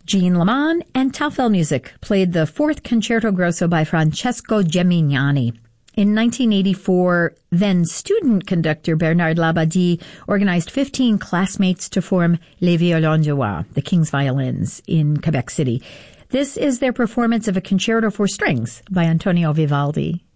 Jean Laman and Taufel Music played the fourth Concerto Grosso by Francesco Gemignani. In 1984, then student conductor Bernard Labadie organized 15 classmates to form Les Violons du Roi, the King's Violins, in Quebec City. This is their performance of a concerto for strings by Antonio Vivaldi.